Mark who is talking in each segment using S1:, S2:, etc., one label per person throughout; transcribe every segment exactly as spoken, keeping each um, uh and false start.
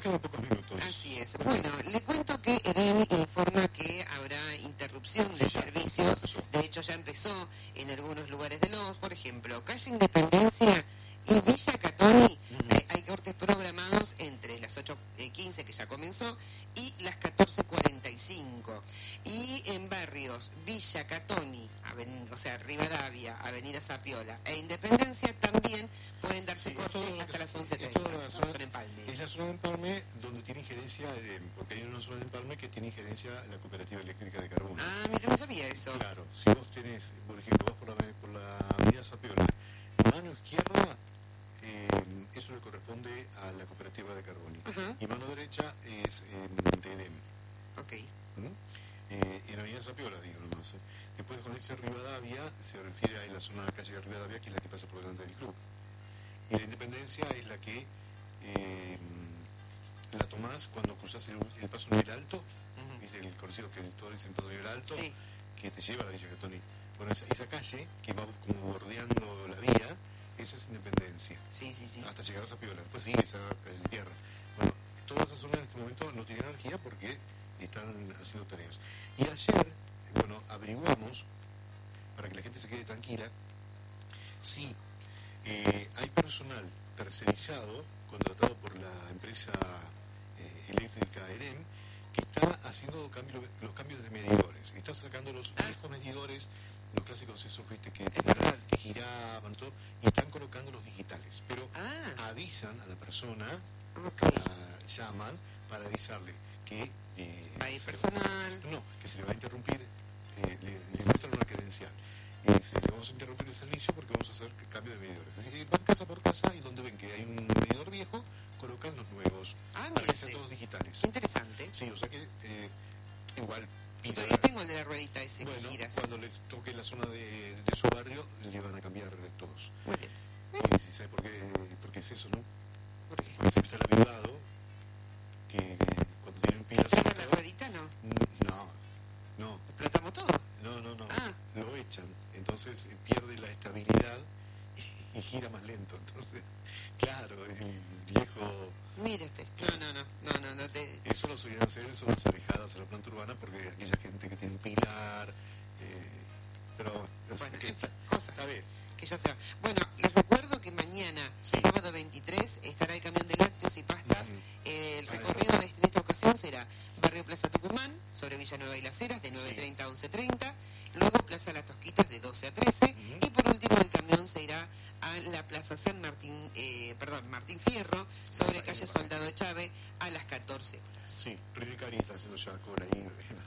S1: quedan pocos minutos.
S2: Así es. Bueno, le cuento que EDEN informa que habrá interrupción de
S1: Sí, ya,
S2: servicios.
S1: ya
S2: De hecho, ya empezó en algunos lugares de Lobos. Por ejemplo, calle Independencia y Villa Catoni.
S1: Uh-huh.
S2: Hay, hay cortes programados entre las ocho quince, que ya comenzó, y las catorce cuarenta y cinco. Y en barrios Villa Catoni, Aven- o sea, Rivadavia, Avenida Zapiola e Independencia también pueden darse
S1: Sí,
S2: cortes
S1: es todo lo
S2: hasta
S1: que
S2: las
S1: se-
S2: once
S1: es
S2: treinta.
S1: toda la
S2: No,
S1: zona-
S2: son empalme.
S1: Es la zona de empalme donde tiene injerencia EDEN, porque hay una zona de empalme que tiene injerencia la Cooperativa Eléctrica de Carbón.
S2: Ah, mira, no sabía eso.
S1: Claro, si vos tenés, por ejemplo, vas por la, por la avenida Zapiola, mano izquierda, eh, eso le corresponde a la Cooperativa de Carbón.
S2: Ajá.
S1: Y mano derecha es eh, de EDEN.
S2: Ok.
S1: ¿Mm? Eh, en la avenida Zapiola, digo nomás. ¿eh? Después, cuando dice Rivadavia, se refiere a la zona de la calle de Rivadavia, que es la que pasa por delante del club. Y la Independencia es la que eh, la tomás cuando cruzás el, el paso nivel alto,
S2: Ujú.
S1: ¿viste? El conocido que todo dice el paso nivel alto,
S2: Sí.
S1: que te lleva a la Villa Catoni. Bueno, esa, esa calle que va como bordeando la vía, esa es Independencia,
S2: Sí, sí, sí.
S1: hasta llegar a Zapiola. Después sigue esa calle de tierra. Bueno, toda esa zona en este momento no tiene energía porque están haciendo tareas. Y ayer, bueno, averiguamos, para que la gente se quede tranquila, si eh, hay personal tercerizado, contratado por la empresa eh, eléctrica EDEN, que está haciendo cambio, los cambios de medidores. Está sacando los viejos medidores, los clásicos esos, viste, que,
S2: verdad.
S1: que giraban, todo, y están colocando los digitales. Pero
S2: Ah,
S1: avisan a la persona,
S2: ok.
S1: la llaman para avisarle que eh,
S2: Va a ir
S1: perdón,
S2: personal.
S1: no, que se le va a interrumpir, eh, le, le muestran una credencial. Eh, se le vamos a interrumpir el servicio porque vamos a hacer cambio de medidores. Así que van casa por casa y donde ven que hay un medidor viejo, colocan los nuevos.
S2: Ah,
S1: para
S2: mira
S1: que sean
S2: usted.
S1: todos digitales.
S2: Qué interesante.
S1: Sí, o sea que eh, igual.
S2: Yo todavía tengo el de la ruedita ese
S1: Bueno,
S2: que giras.
S1: cuando les toque la zona de, de su barrio, le van a cambiar todos.
S2: Muy bien.
S1: Y ¿sabes por qué, por qué es eso, no?
S2: ¿Por qué?
S1: Porque siempre está el avivado que, que cuando tienen pilas...
S2: ¿Extraña la ruedita? No.
S1: No, no,
S2: ¿Explotamos todo?
S1: no, no, no.
S2: Ah.
S1: Lo echan, entonces eh, pierde la estabilidad y, y gira más lento. Entonces, claro, el viejo...
S2: Mire usted. No, no, no. No, no, no te...
S1: Eso lo solían hacer en zonas alejadas a la planta urbana porque aquella gente que tiene un pilar... Eh, pero... o sea,
S2: Bueno,
S1: que
S2: en fin,
S1: está-
S2: cosas.
S1: está bien.
S2: Que ya se va. Bueno, les recuerdo que mañana,
S1: Sí.
S2: sábado veintitrés, estará el camión de lácteos y pastas.
S1: Ujú.
S2: El
S1: Ah,
S2: recorrido de esta ocasión será Barrio Plaza Tucumán, sobre Villanueva y Las Heras, de nueve
S1: Sí.
S2: treinta a once treinta. Luego Plaza Las Tosquitas, de doce a trece.
S1: Ujú.
S2: Y por último, el camión se irá a la Plaza San Martín, eh, perdón, Martín Fierro, sobre
S1: Ahí
S2: calle
S1: va.
S2: Soldado de Chávez, a las catorce horas.
S1: Sí, René Cari está haciendo ya cola ahí.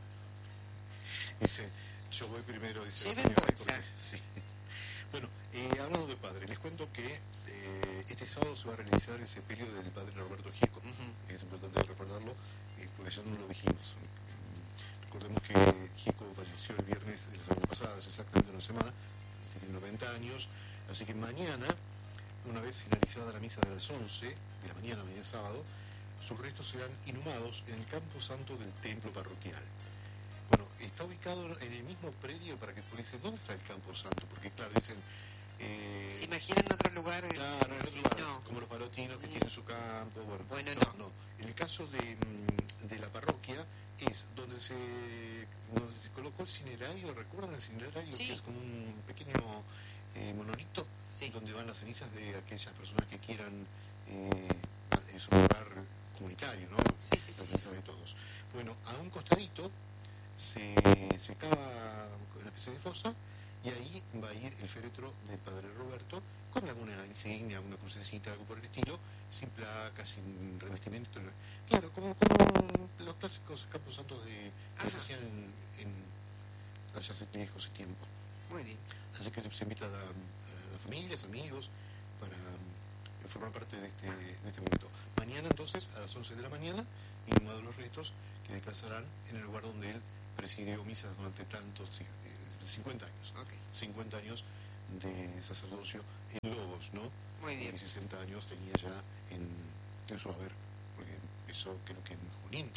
S1: Dice, yo voy primero, dice
S2: Lleven
S1: la señora,
S2: bolsa.
S1: porque- sí. Bueno, eh, hablando de padre, les cuento que eh, este sábado se va a realizar el sepelio del padre Roberto Gieco.
S2: Ujú.
S1: Es importante recordarlo, eh, porque ya no lo dijimos. Eh, Recordemos que Gieco falleció el viernes de la semana pasada, hace exactamente una semana, tiene noventa años, así que mañana, una vez finalizada la misa de las once de la mañana, mañana sábado, sus restos serán inhumados en el campo santo del templo parroquial. Bueno, está ubicado en el mismo predio para que tú dices, ¿dónde está el campo santo? Porque claro, dicen... Eh,
S2: ¿Se imaginan en otro lugar? eh,
S1: Claro, en otro
S2: sí,
S1: lugar,
S2: no.
S1: como los palotinos que
S2: Mm.
S1: tienen su campo. Bueno,
S2: Bueno,
S1: no,
S2: no.
S1: no. En el caso de, mm, de la parroquia es donde se, donde se colocó el cinerario. ¿Recuerdan el cinerario?
S2: Sí.
S1: Que es como un pequeño eh, monolito
S2: Sí.
S1: donde van las cenizas de aquellas personas que quieran eh, es un lugar comunitario, ¿no?
S2: Sí, sí, sí,
S1: Las
S2: sí.
S1: cenizas de todos. Bueno, a un costadito se, se cava una especie de fosa y ahí va a ir el féretro del padre Roberto con alguna insignia, alguna crucecita, algo por el estilo, sin placas, sin revestimiento. Claro, como, como los clásicos campos santos de, que
S2: Ajá.
S1: se hacían en, en allá hace lejos tiempo.
S2: Muy bien.
S1: Así que se, se invita a, a familias, amigos, para um, formar parte de este, de este momento. Mañana entonces, a las once de la mañana, inhumados los restos que descansarán en el lugar donde él presidió misas durante tantos, sí, eh, cincuenta años.
S2: Ok.
S1: cincuenta años de sacerdocio en Lobos, ¿no?
S2: Muy bien.
S1: Y sesenta años tenía ya en, en su haber, porque eso creo que en Junín.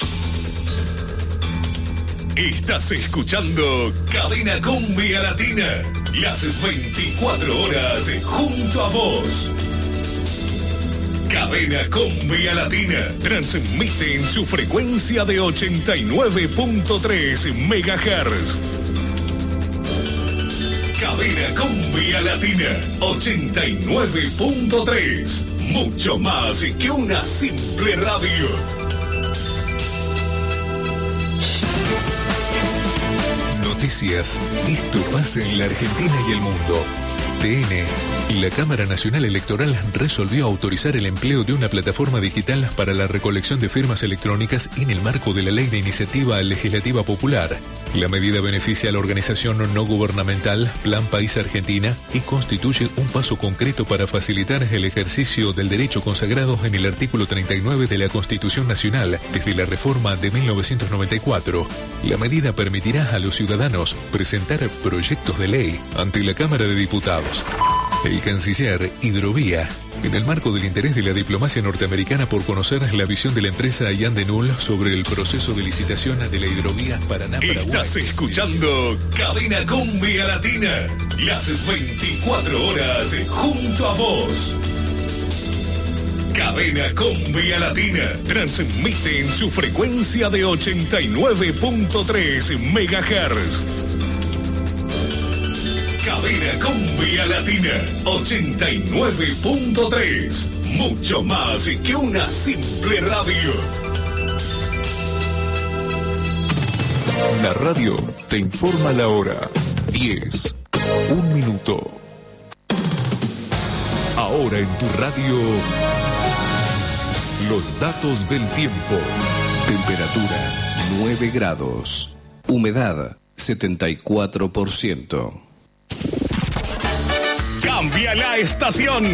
S3: Estás escuchando Cadena Cumbia Latina, las veinticuatro horas junto a vos. Cadena Cumbia Latina transmite en su frecuencia de ochenta y nueve punto tres megahertz. Cadena Cumbia Latina ochenta y nueve punto tres. Mucho más que una simple radio. Noticias. Esto pasa en la Argentina y el mundo. T N. La Cámara Nacional Electoral resolvió autorizar el empleo de una plataforma digital para la recolección de firmas electrónicas en el marco de la Ley de Iniciativa Legislativa Popular. La medida beneficia a la organización no gubernamental Plan País Argentina y constituye un paso concreto para facilitar el ejercicio del derecho consagrado en el artículo treinta y nueve de la Constitución Nacional desde la reforma de mil novecientos noventa y cuatro. La medida permitirá a los ciudadanos presentar proyectos de ley ante la Cámara de Diputados. El canciller Hidrovía, en el marco del interés de la diplomacia norteamericana por conocer la visión de la empresa Yandenul sobre el proceso de licitación de la hidrovía Paraná-Paraguay. Estás escuchando Cadena Cumbia Latina, las veinticuatro horas junto a vos. Cadena Cumbia Latina transmite en su frecuencia de ochenta y nueve punto tres megahertz. Cadena Cumbia Latina ochenta y nueve punto tres. Mucho más que una simple radio. La radio te informa la hora. diez. Un minuto. Ahora en tu radio, los datos del tiempo. Temperatura nueve grados. Humedad setenta y cuatro por ciento. Cambia la estación.